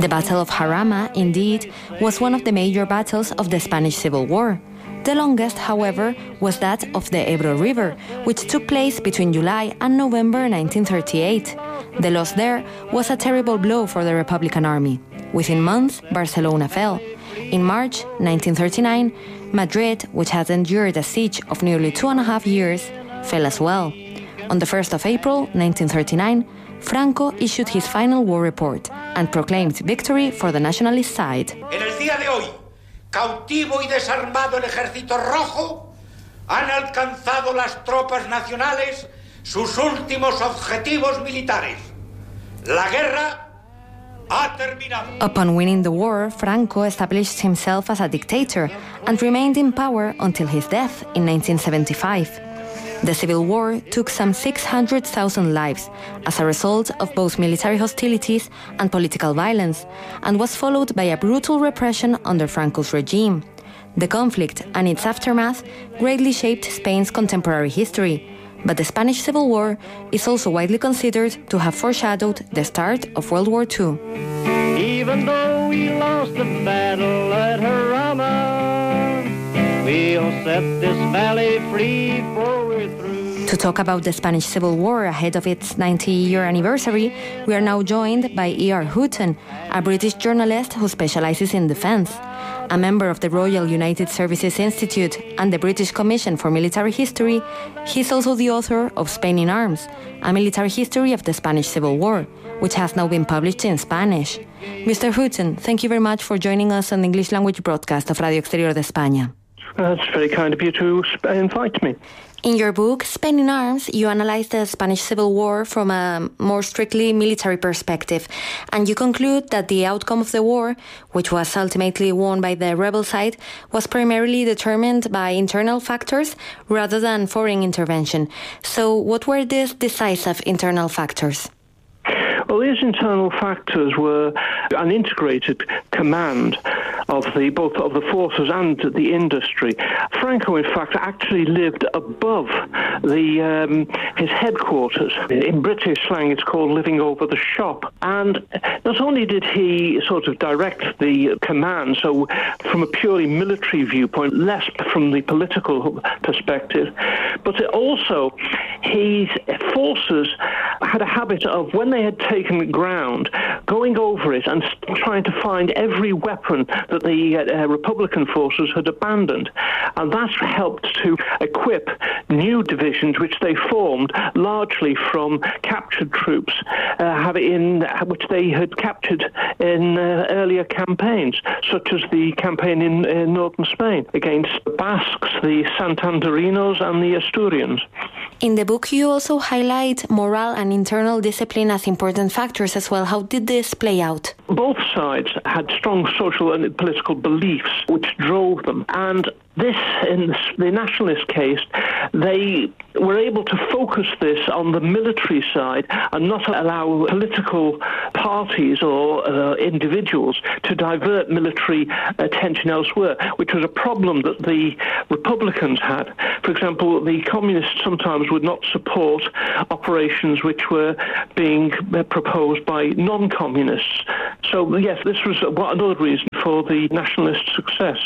The Battle of Jarama, indeed, was one of the major battles of the Spanish Civil War. The longest, however, was that of the Ebro River, which took place between July and November 1938. The loss there was a terrible blow for the Republican Army. Within months, Barcelona fell. In March 1939, Madrid, which had endured a siege of nearly 2.5 years, fell as well. On the 1st of April 1939, Franco issued his final war report and proclaimed victory for the nationalist side. En el día de hoy, cautivo y desarmado el Ejército Rojo, han alcanzado las tropas nacionales sus últimos objetivos militares. La guerra ha terminado. Upon winning the war, Franco established himself as a dictator and remained in power until his death in 1975. The Civil War took some 600,000 lives as a result of both military hostilities and political violence, and was followed by a brutal repression under Franco's regime. The conflict and its aftermath greatly shaped Spain's contemporary history, but the Spanish Civil War is also widely considered to have foreshadowed the start of World War II. Even though we lost the battle at Jarama, we'll set this valley free for we're through. To talk about the Spanish Civil War ahead of its 90-year anniversary, we are now joined by E.R. Hooton, a British journalist who specializes in defense. A member of the Royal United Services Institute and the British Commission for Military History, he is also the author of Spain in Arms, a military history of the Spanish Civil War, which has now been published in Spanish. Mr. Hooton, thank you very much for joining us on the English language broadcast of Radio Exterior de España. That's very kind of you to invite me. In your book, Spain in Arms, you analyze the Spanish Civil War from a more strictly military perspective, and you conclude that the outcome of the war, which was ultimately won by the rebel side, was primarily determined by internal factors rather than foreign intervention. So what were these decisive internal factors? Well, these internal factors were an integrated command of both of the forces and the industry. Franco, in fact, actually lived above his headquarters. In British slang, it's called living over the shop. And not only did he sort of direct the command, so from a purely military viewpoint, less from the political perspective, but also his forces had a habit of, when they had taken ground, going over it and trying to find every weapon that the Republican forces had abandoned. And that helped to equip new divisions, which they formed largely from captured troops, which they had captured in earlier campaigns, such as the campaign in northern Spain against the Basques, the Santanderinos, and the Asturians. In the book, you also highlight moral and internal discipline as important factors as well. How did this play out? Both sides had strong social and political beliefs which drove them. And this, in the nationalist case, they were able to focus this on the military side and not allow political parties or individuals to divert military attention elsewhere, which was a problem that the Republicans had. For example, the communists sometimes would not support operations which were being proposed by non-communists. So, yes, this was another reason for the nationalist success.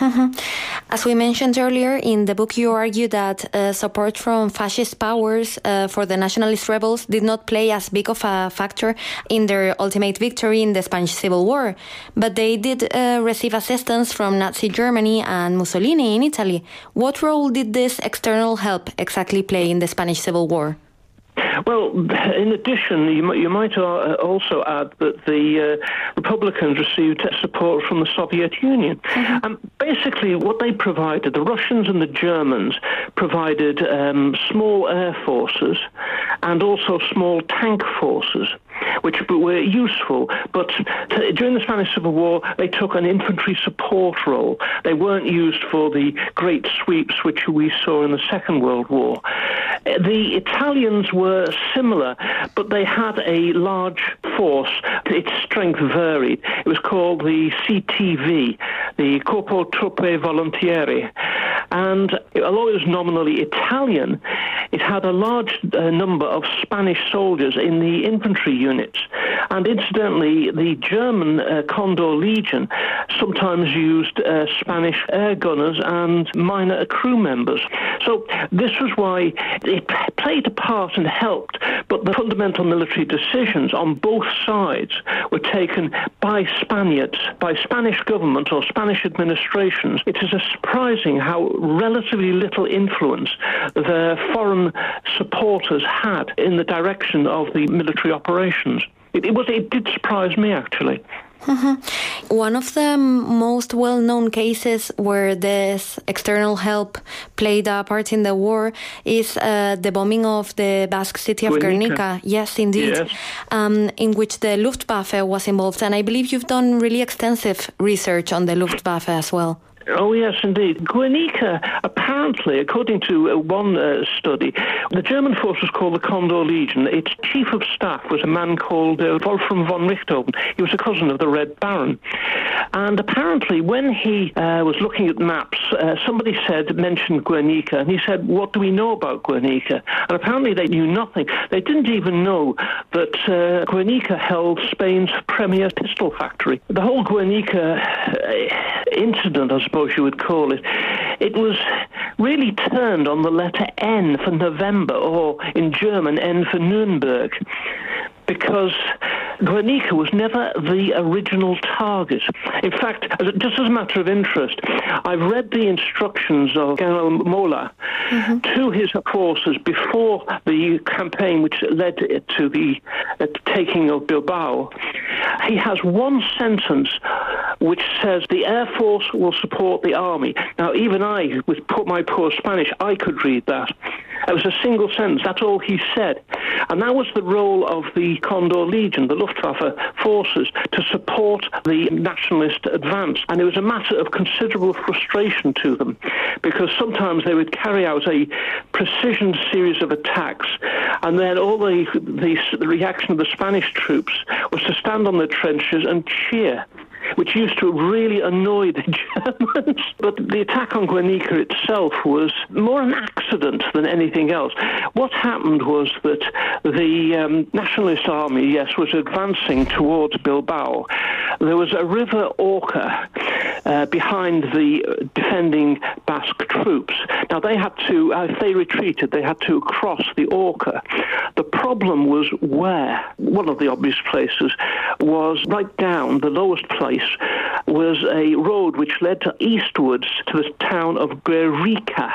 As we mentioned earlier, in the book you argue that support from fascist powers for the nationalist rebels did not play as big of a factor in their ultimate victory in the Spanish Civil War, but they did receive assistance from Nazi Germany and Mussolini in Italy. What role did this external help exactly play in the Spanish Civil War? Well, in addition, you might also add that the Republicans received support from the Soviet Union. And basically, what they provided, the Russians and the Germans provided small air forces and also small tank forces, which were useful. But during the Spanish Civil War, they took an infantry support role. They weren't used for the great sweeps which we saw in the Second World War. The Italians were similar, but they had a large force. Its strength varied. It was called the CTV, the Corpo Truppe Volontieri. And although it was nominally Italian, it had a large number of Spanish soldiers in the infantry units. And incidentally, the German Condor Legion sometimes used Spanish air gunners and minor crew members. So this was why it played a part and helped, but the fundamental military decisions on both sides were taken by Spaniards, by Spanish government or Spanish administrations. It is surprising how relatively little influence their foreign supporters had in the direction of the military operations. It did surprise me, actually. Mm-hmm. One of the most well-known cases where this external help played a part in the war is the bombing of the Basque city of Guernica. Yes, indeed. Yes. In which the Luftwaffe was involved. And I believe you've done really extensive research on the Luftwaffe as well. Oh, yes, indeed. Guernica, apparently, according to one study, the German force was called the Condor Legion. Its chief of staff was a man called Wolfram von Richthofen. He was a cousin of the Red Baron. And apparently, when he was looking at maps, somebody mentioned Guernica, and he said, "What do we know about Guernica?" And apparently they knew nothing. They didn't even know that Guernica held Spain's premier pistol factory. The whole Guernica incident, I suppose you would call it, it was really turned on the letter N for November, or in German, N for Nuremberg, because Guernica was never the original target. In fact, just as a matter of interest, I've read the instructions of General Mola to his forces before the campaign which led to the taking of Bilbao. He has one sentence which says the Air Force will support the Army. Now, even I, with my poor Spanish, I could read that. It was a single sentence. That's all he said. And that was the role of the Condor Legion, the Luftwaffe forces, to support the nationalist advance. And it was a matter of considerable frustration to them, because sometimes they would carry out a precision series of attacks, and then all the reaction of the Spanish troops was to stand on the trenches and cheer, which used to really annoy the Germans. But the attack on Guernica itself was more an accident than anything else. What happened was that the Nationalist Army, yes, was advancing towards Bilbao. There was a river Orca behind the defending Basque troops. Now, they had to, if they retreated, they had to cross the Orca. The problem was where? One of the obvious places was right down, the lowest place was a road which led eastwards to the town of Guernica.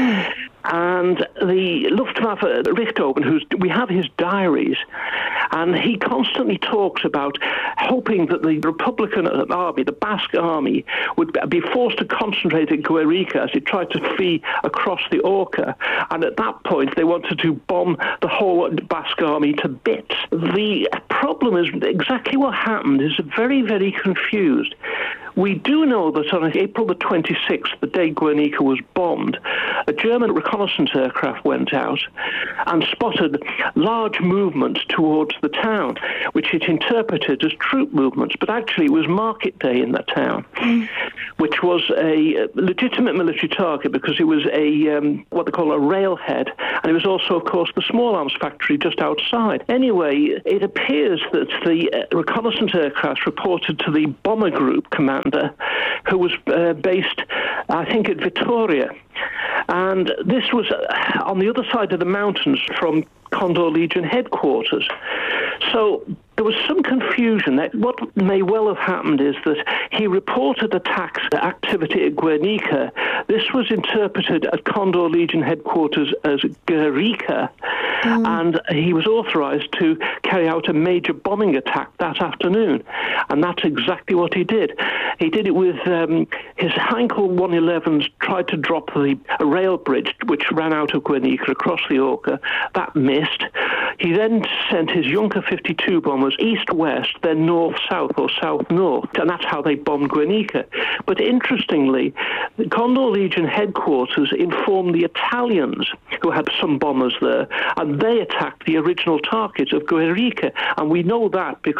And the Luftwaffe, Richthofen, we have his diaries, and he constantly talks about hoping that the Republican army, the Basque army, would be forced to concentrate at Guernica as it tried to flee across the Orca. And at that point, they wanted to bomb the whole Basque army to bits. The problem is exactly what happened is very, very confused. We do know that on April the 26th, the day Guernica was bombed, a German reconnaissance aircraft went out and spotted large movements towards the town, which it interpreted as troop movements, but actually it was market day in that town, which was a legitimate military target because it was what they call a railhead, and it was also, of course, the small arms factory just outside. Anyway, it appears that the reconnaissance aircraft reported to the bomber group commander, who was based, I think, at Vitoria. And this was on the other side of the mountains from Condor Legion headquarters. So there was some confusion. That what may well have happened is that he reported attacks activity at Guernica. This was interpreted at Condor Legion headquarters as Guernica, and he was authorized to carry out a major bombing attack that afternoon. And that's exactly what he did. He did it with his Heinkel 111s, tried to drop the rail bridge which ran out of Guernica across the Orca. That missed. He then sent his Junker 52 bombers east-west, then north-south or south-north, and that's how they bombed Guernica. But interestingly, the Condor Legion headquarters informed the Italians, who had some bombers there, and they attacked the original target of Guernica. And we know that because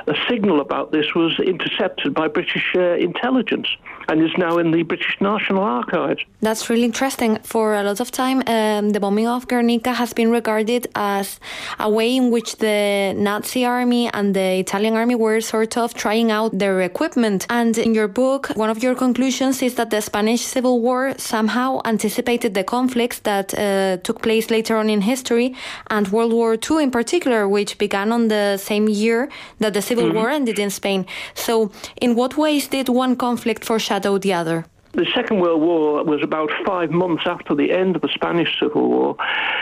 a signal about this was intercepted by British intelligence and is now in the British National Archives. That's really interesting. For a lot of time, the bombing of Guernica has been regarded as a way in which the Nazi army and the Italian army were sort of trying out their equipment. And in your book, one of your conclusions is that the Spanish Civil War somehow anticipated the conflicts that took place later on in history, and World War II in particular, which began on the same year that the Civil War ended in Spain. So in what ways did one conflict foreshadow the other? The Second World War was about 5 months after the end of the Spanish Civil War.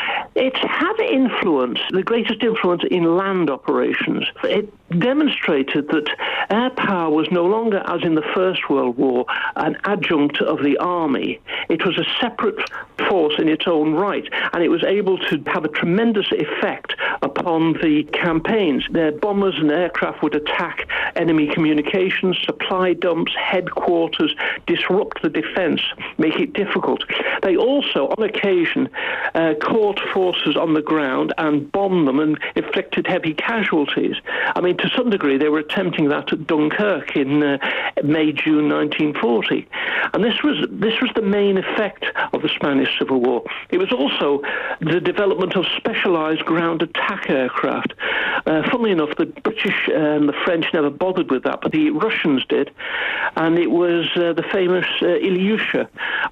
It had influence, the greatest influence in land operations. It demonstrated that air power was no longer, as in the First World War, an adjunct of the army. It was a separate force in its own right, and it was able to have a tremendous effect upon the campaigns. Their bombers and aircraft would attack enemy communications, supply dumps, headquarters, disrupt the defense, make it difficult. They also, on occasion, caught forces on the ground and bombed them and inflicted heavy casualties. I mean, to some degree, they were attempting that at Dunkirk in May, June 1940. And this was the main effect of the Spanish Civil War. It was also the development of specialized ground attack aircraft. Funnily enough, the British and the French never bothered with that, but the Russians did. And it was the famous Ilyusha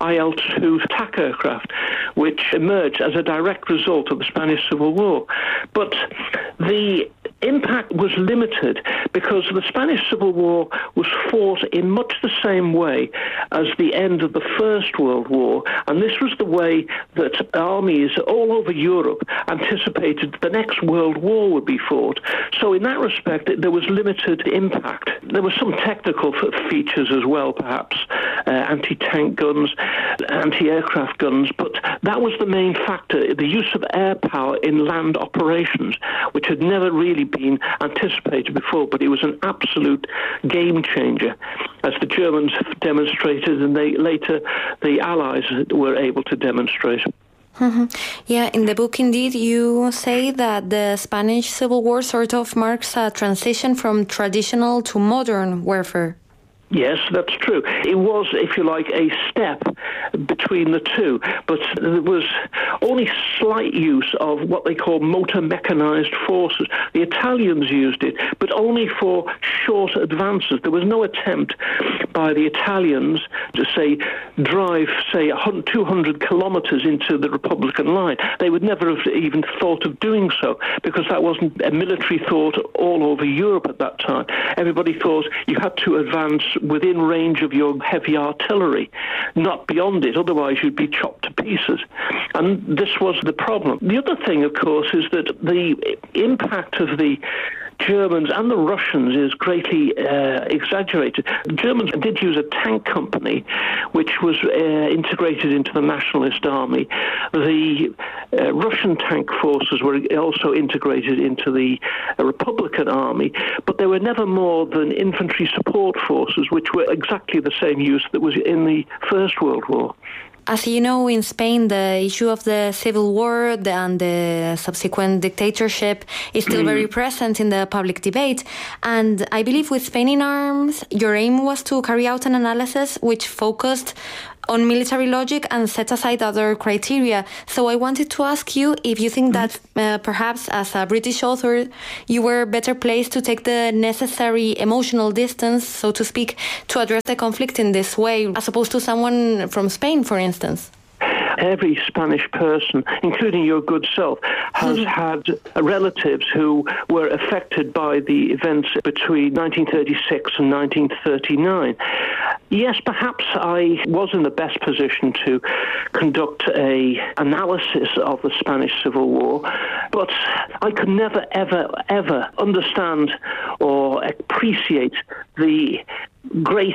IL-2 attack aircraft, which emerged as a direct result of the Spanish Civil War. But the impact was limited because the Spanish Civil War was fought in much the same way as the end of the First World War, and this was the way that armies all over Europe anticipated the next World War would be fought. So in that respect, there was limited impact. There were some technical features as well, perhaps, anti-tank guns, anti-aircraft guns, but that was the main factor, the use of air power in land operations, which had never really been anticipated before, but it was an absolute game changer, as the Germans demonstrated, and later the Allies were able to demonstrate. Yeah, in the book, indeed, you say that the Spanish Civil War sort of marks a transition from traditional to modern warfare. Yes, that's true. It was, if you like, a step between the two, but there was only slight use of what they call motor mechanized forces. The Italians used it, but only for short advances. There was no attempt by the Italians to, drive 200 kilometers into the Republican line. They would never have even thought of doing so, because that wasn't a military thought all over Europe at that time. Everybody thought you had to advance within range of your heavy artillery, not beyond it, otherwise you'd be chopped to pieces. And this was the problem. The other thing, of course, is that the impact of the Germans and the Russians is greatly exaggerated. The Germans did use a tank company which was integrated into the Nationalist Army. The Russian tank forces were also integrated into the Republican Army, but they were never more than infantry support forces, which were exactly the same use that was in the First World War. As you know, in Spain, the issue of the civil war and the subsequent dictatorship is still very present in the public debate. And I believe with Spain in Arms, your aim was to carry out an analysis which focused on military logic and set aside other criteria. So I wanted to ask you if you think that perhaps as a British author, you were better placed to take the necessary emotional distance, so to speak, to address the conflict in this way, as opposed to someone from Spain, for instance. Every Spanish person, including your good self, has had relatives who were affected by the events between 1936 and 1939. Yes, perhaps I was in the best position to conduct an analysis of the Spanish Civil War, but I could never, ever, ever understand or appreciate the great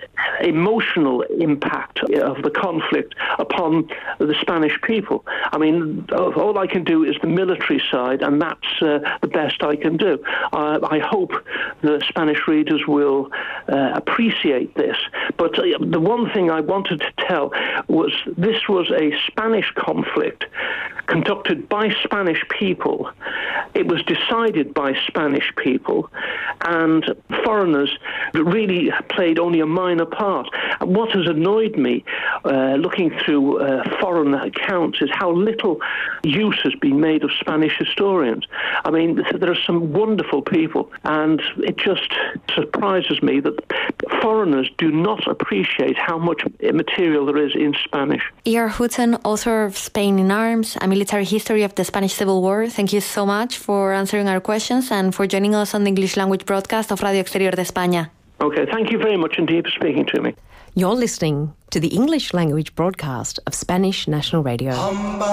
emotional impact of the conflict upon the Spanish people. I mean, all I can do is the military side, and that's the best I can do. I hope the Spanish readers will appreciate this. But the one thing I wanted to tell was this was a Spanish conflict conducted by Spanish people. It was decided by Spanish people, and foreigners really played only a minor part. And what has annoyed me, looking through foreign accounts, is how little use has been made of Spanish historians. I mean, there are some wonderful people, and it just surprises me that foreigners do not appreciate how much material there is in Spanish. E.R. Hudson, author of Spain in Arms, A Military History of the Spanish Civil War, thank you so much for answering our questions and for joining us on the English language broadcast of Radio Exterior de España. Okay, thank you very much indeed for speaking to me. You're listening to the English language broadcast of Spanish National Radio.